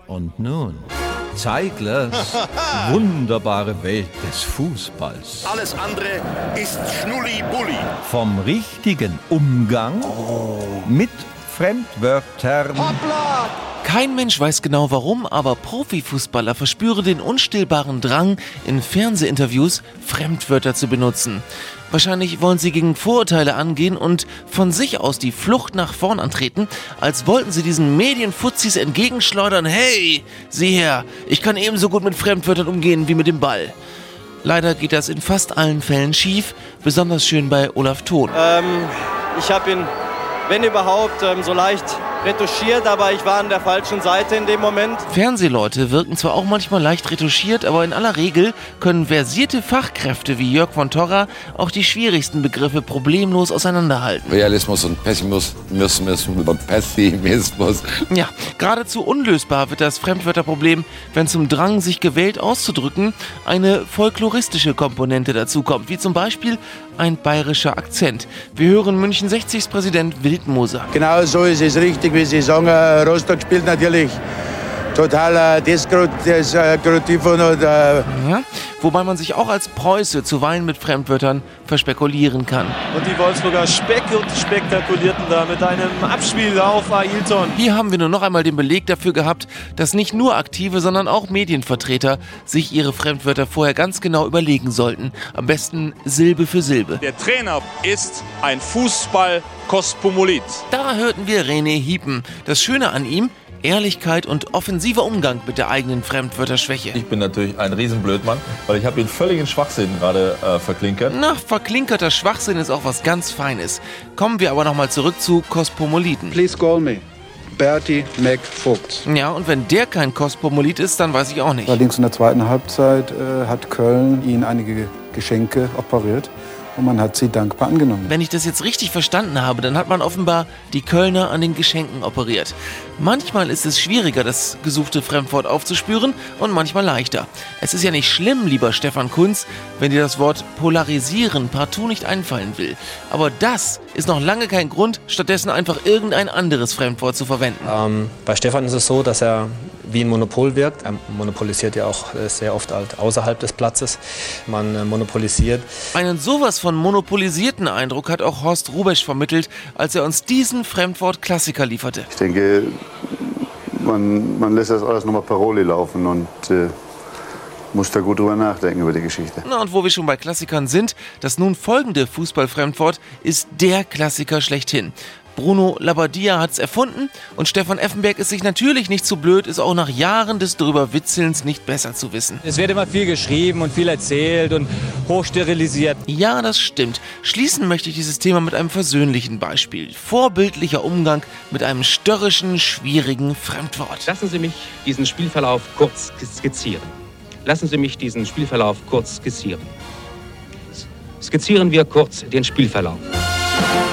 Und nun Zeiglers wunderbare Welt des Fußballs. Alles andere ist Schnulli-Bulli. Vom richtigen Umgang mit Fremdwörtern. Hoppla! Kein Mensch weiß genau warum, aber Profifußballer verspüren den unstillbaren Drang, in Fernsehinterviews Fremdwörter zu benutzen. Wahrscheinlich wollen sie gegen Vorurteile angehen und von sich aus die Flucht nach vorn antreten, als wollten sie diesen Medienfuzis entgegenschleudern: Hey, sieh her, ich kann ebenso gut mit Fremdwörtern umgehen wie mit dem Ball. Leider geht das in fast allen Fällen schief, besonders schön bei Olaf Thon. Ich habe ihn, wenn überhaupt, so leicht retuschiert, aber ich war an der falschen Seite in dem Moment. Fernsehleute wirken zwar auch manchmal leicht retuschiert, aber in aller Regel können versierte Fachkräfte wie Jörg von Torra auch die schwierigsten Begriffe problemlos auseinanderhalten. Realismus und Pessimismus. Ja, geradezu unlösbar wird das Fremdwörterproblem, wenn zum Drang, sich gewählt auszudrücken, eine folkloristische Komponente dazukommt, wie zum Beispiel ein bayerischer Akzent. Wir hören München 60s Präsident Wildmoser. Genau so ist es richtig, wie Sie sagen. Rostock spielt natürlich total destruktiv und ja, wobei man sich auch als Preuße zuweilen mit Fremdwörtern verspekulieren kann. Und die Wolfsburger spektakulierten da mit einem Abspiel auf Ailton. Hier haben wir nur noch einmal den Beleg dafür gehabt, dass nicht nur Aktive, sondern auch Medienvertreter sich ihre Fremdwörter vorher ganz genau überlegen sollten. Am besten Silbe für Silbe. Der Trainer ist ein Fußball-Kosmopolit. Da hörten wir René Hiepen. Das Schöne an ihm: Ehrlichkeit und offensiver Umgang mit der eigenen Fremdwörterschwäche. Ich bin natürlich ein Riesenblödmann, weil ich habe den völligen Schwachsinn gerade verklinkert. Na, verklinkerter Schwachsinn ist auch was ganz Feines. Kommen wir aber nochmal zurück zu Kosmopoliten. Please call me Bertie McVogt. Ja, und wenn der kein Kosmopolit ist, dann weiß ich auch nicht. Allerdings in der zweiten Halbzeit hat Köln ihn einige Geschenke operiert. Und man hat sie dankbar angenommen. Wenn ich das jetzt richtig verstanden habe, dann hat man offenbar die Kölner an den Geschenken operiert. Manchmal ist es schwieriger, das gesuchte Fremdwort aufzuspüren, und manchmal leichter. Es ist ja nicht schlimm, lieber Stefan Kunz, wenn dir das Wort polarisieren partout nicht einfallen will. Aber das ist noch lange kein Grund, stattdessen einfach irgendein anderes Fremdwort zu verwenden. Bei Stefan ist es so, dass er wie ein Monopol wirkt. Er monopolisiert ja auch sehr oft halt außerhalb des Platzes. Man monopolisiert. Einen sowas von monopolisierten Eindruck hat auch Horst Rubesch vermittelt, als er uns diesen Fremdwort-Klassiker lieferte. Ich denke, man lässt das alles nochmal Paroli laufen und muss da gut drüber nachdenken über die Geschichte. Na, und wo wir schon bei Klassikern sind, das nun folgende Fußballfremdwort ist der Klassiker schlechthin. Bruno Labbadia hat's erfunden und Stefan Effenberg ist sich natürlich nicht zu blöd, ist auch nach Jahren des Drüberwitzelns nicht besser zu wissen. Es wird immer viel geschrieben und viel erzählt und hochsterilisiert. Ja, das stimmt. Schließen möchte ich dieses Thema mit einem versöhnlichen Beispiel. Vorbildlicher Umgang mit einem störrischen, schwierigen Fremdwort. Lassen Sie mich diesen Spielverlauf kurz skizzieren. Skizzieren wir kurz den Spielverlauf.